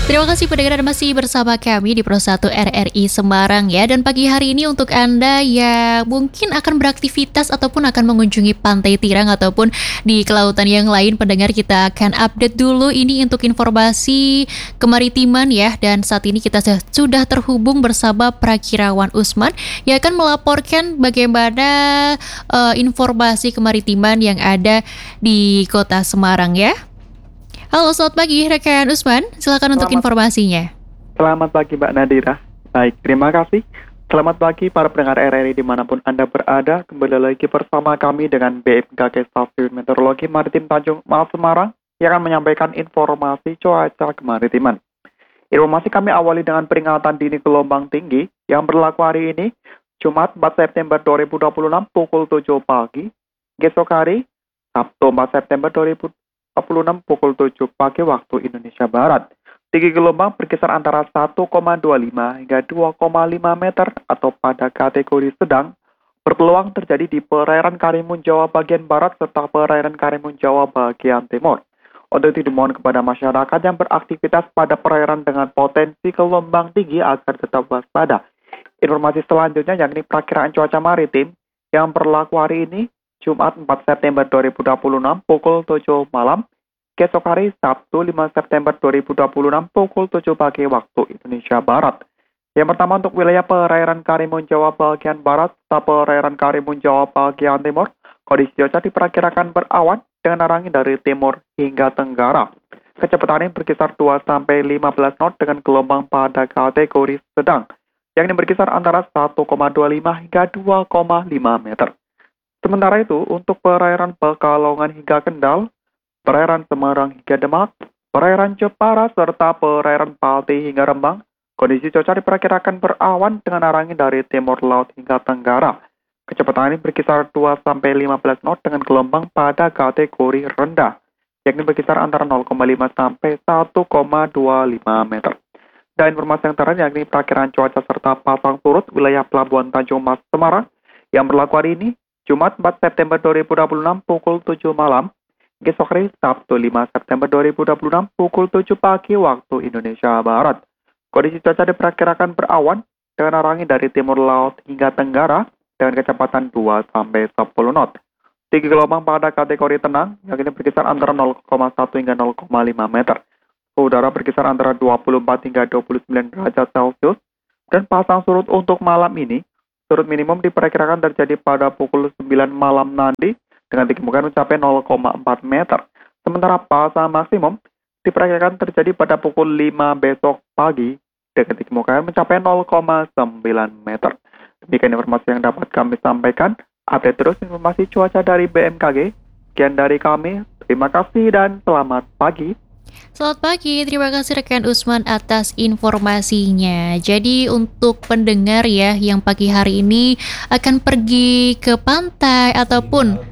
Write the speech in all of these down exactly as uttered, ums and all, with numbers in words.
Terima kasih pendengar Anda masih bersama kami di Pro satu R R I Semarang ya. Dan pagi hari ini untuk Anda yang mungkin akan beraktivitas ataupun akan mengunjungi Pantai Tirang ataupun di kelautan yang lain, pendengar, kita akan update dulu ini untuk informasi kemaritiman ya. Dan saat ini kita sudah terhubung bersama Prakirawan Usman yang akan melaporkan bagaimana uh, informasi kemaritiman yang ada di Kota Semarang ya. Halo, selamat pagi rekan Usman, silakan untuk Selamat, informasinya. selamat pagi Mbak Nadira. Baik, terima kasih. Selamat pagi para pendengar R R I dimanapun Anda berada. Kembali lagi bersama kami dengan B M K G Stasiun Meteorologi Maritim Tanjung Mas Semarang yang akan menyampaikan informasi cuaca kemaritiman. Informasi kami awali dengan peringatan dini gelombang tinggi yang berlaku hari ini, Jumat empat September dua ribu dua puluh enam pukul tujuh pagi. Besok hari, Sabtu empat September dua ribu dua puluh enam pukul tujuh pagi waktu Indonesia Barat. Tinggi gelombang berkisar antara satu koma dua lima hingga dua koma lima meter atau pada kategori sedang, berpeluang terjadi di perairan Karimun Jawa bagian barat serta perairan Karimun Jawa bagian timur. Untuk itu dimohon kepada masyarakat yang beraktivitas pada perairan dengan potensi gelombang tinggi agar tetap waspada. Informasi selanjutnya yakni perakiraan cuaca maritim yang berlaku hari ini, Jumat empat September dua ribu dua puluh enam pukul tujuh malam. Besok hari Sabtu lima September dua ribu dua puluh enam pukul tujuh pagi waktu Indonesia Barat. Yang pertama untuk wilayah perairan Karimun Jawa bagian barat serta perairan Karimun Jawa bagian timur, kondisi cuaca diperkirakan berawan dengan arah angin dari timur hingga tenggara. Kecepatan angin berkisar dua sampai lima belas knot dengan gelombang pada kategori sedang, yang berkisar antara satu koma dua lima hingga dua koma lima meter. Sementara itu, untuk perairan Pekalongan hingga Kendal, perairan Semarang hingga Demak, perairan Jepara, serta perairan Pati hingga Rembang, kondisi cuaca diperkirakan berawan dengan arah angin dari timur laut hingga tenggara. Kecepatan angin berkisar dua sampai lima belas knot dengan gelombang pada kategori rendah, yakni berkisar antara nol koma lima sampai satu koma dua lima meter. Dan informasi yang terakhir yakni perakiraan cuaca serta pasang surut wilayah Pelabuhan Tanjung Mas Semarang yang berlaku hari ini, Jumat empat September dua ribu dua puluh enam pukul tujuh malam. Besok hari Sabtu lima September dua ribu dua puluh enam pukul tujuh pagi waktu Indonesia Barat. Kondisi cuaca diperkirakan berawan dengan arah angin dari timur laut hingga tenggara dengan kecepatan dua sampai sepuluh knot. Tinggi gelombang pada kategori tenang yang ini berkisar antara nol koma satu hingga nol koma lima meter. Udara berkisar antara dua puluh empat hingga dua puluh sembilan derajat Celcius. Dan pasang surut untuk malam ini, surut minimum diperkirakan terjadi pada pukul sembilan malam nanti dengan tinggi muka mencapai nol koma empat meter. Sementara pasang maksimum diperkirakan terjadi pada pukul lima besok pagi dengan tinggi muka mencapai nol koma sembilan meter. Demikian informasi yang dapat kami sampaikan. Update terus informasi cuaca dari B M K G. Sekian dari kami. Terima kasih dan selamat pagi. Selamat pagi, terima kasih rekan Usman atas informasinya. Jadi untuk pendengar ya yang pagi hari ini akan pergi ke pantai ataupun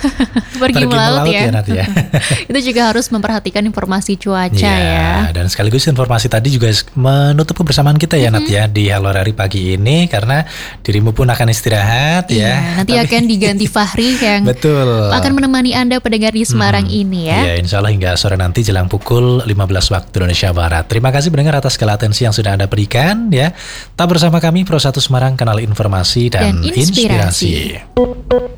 pergi, pergi melaut, melaut ya, ya, Nat, ya. itu juga harus memperhatikan informasi cuaca ya, ya. Dan sekaligus informasi tadi juga menutup kebersamaan kita ya, mm-hmm. Nat ya, di Halo R R I pagi ini karena dirimu pun akan istirahat iya, ya. Nanti Tapi... akan diganti Fahri yang betul akan menemani Anda pendengar di Semarang hmm. ini ya. Iya, insya Allah hingga sore nanti jelang pukul lima belas waktu Indonesia Barat. Terima kasih pendengar atas segala atensi yang sudah Anda berikan ya. Tetap bersama kami Pro satu Semarang, kanal informasi dan, dan inspirasi. inspirasi.